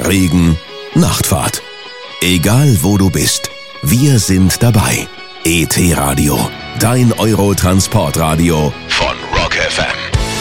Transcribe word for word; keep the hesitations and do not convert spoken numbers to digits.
Regen, Nachtfahrt. Egal wo du bist, wir sind dabei. E T Radio, dein Euro-Transportradio von Rock F M.